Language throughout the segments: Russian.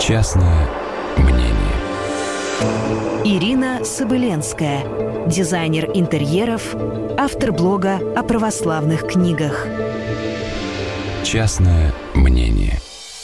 Частное мнение. Ирина Собыленская, дизайнер интерьеров, автор блога о православных книгах. Частное мнение.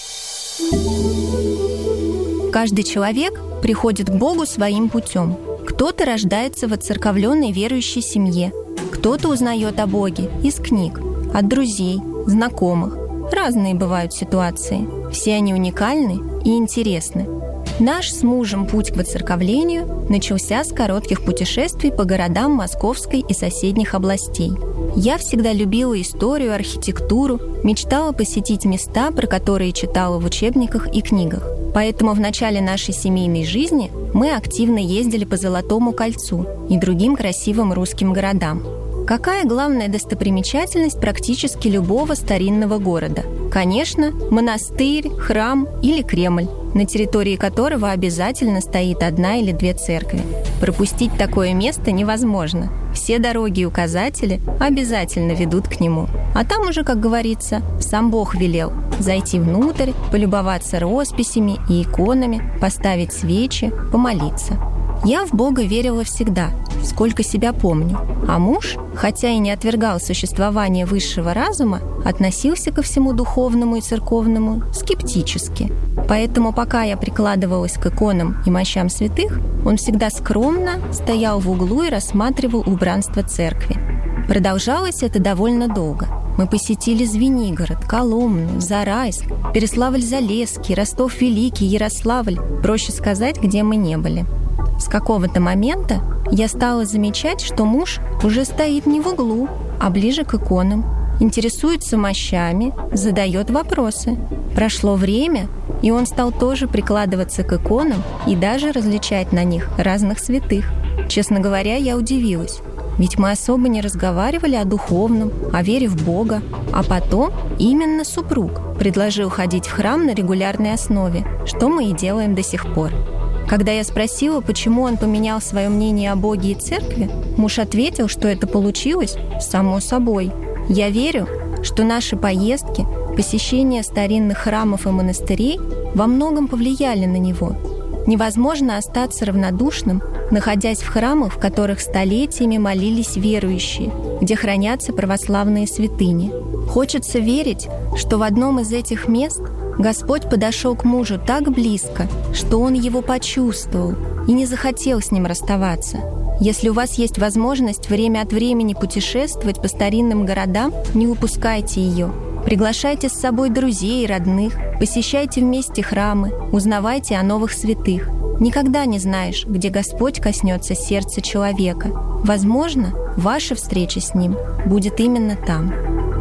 Каждый человек приходит к Богу своим путем. Кто-то рождается в отцерковленной верующей семье, кто-то узнает о Боге из книг, от друзей, знакомых. Разные бывают ситуации. Все они уникальны и интересны. Наш с мужем путь к воцерковлению начался с коротких путешествий по городам Московской и соседних областей. Я всегда любила историю, архитектуру, мечтала посетить места, про которые читала в учебниках и книгах. Поэтому в начале нашей семейной жизни мы активно ездили по Золотому кольцу и другим красивым русским городам. Какая главная достопримечательность практически любого старинного города? Конечно, монастырь, храм или Кремль, на территории которого обязательно стоит одна или две церкви. Пропустить такое место невозможно. Все дороги и указатели обязательно ведут к нему. А там уже, как говорится, сам Бог велел зайти внутрь, полюбоваться росписями и иконами, поставить свечи, помолиться. Я в Бога верила всегда, сколько себя помню. А муж, хотя и не отвергал существование высшего разума, относился ко всему духовному и церковному скептически. Поэтому, пока я прикладывалась к иконам и мощам святых, он всегда скромно стоял в углу и рассматривал убранство церкви. Продолжалось это довольно долго. Мы посетили Звенигород, Коломну, Зарайск, Переславль-Залесский, Ростов-Великий, Ярославль. Проще сказать, где мы не были. С какого-то момента я стала замечать, что муж уже стоит не в углу, а ближе к иконам, интересуется мощами, задает вопросы. Прошло время, и он стал тоже прикладываться к иконам и даже различать на них разных святых. Честно говоря, я удивилась. Ведь мы особо не разговаривали о духовном, о вере в Бога. А потом именно супруг предложил ходить в храм на регулярной основе, что мы и делаем до сих пор. Когда я спросила, почему он поменял свое мнение о Боге и церкви, муж ответил, что это получилось само собой. Я верю, что наши поездки, посещение старинных храмов и монастырей во многом повлияли на него. Невозможно остаться равнодушным, находясь в храмах, в которых столетиями молились верующие, где хранятся православные святыни. Хочется верить, что в одном из этих мест Господь подошел к мужу так близко, что он его почувствовал и не захотел с ним расставаться. Если у вас есть возможность время от времени путешествовать по старинным городам, не упускайте ее. Приглашайте с собой друзей и родных, посещайте вместе храмы, узнавайте о новых святых. Никогда не знаешь, где Господь коснется сердца человека. Возможно, ваша встреча с Ним будет именно там.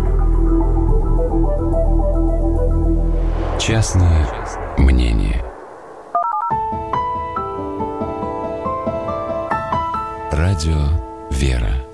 Частное мнение. Радио «Вера».